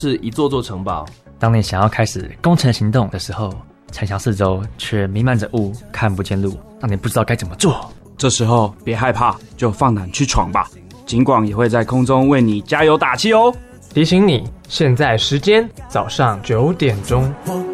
是一座座城堡。 当你想要开始攻城行动的时候，城墙四周却弥漫着雾，看不见路，让你不知道该怎么做。 这时候别害怕，就放胆去闯吧。警广也会在空中为你加油打气哦。 提醒你，现在时间早上9点钟。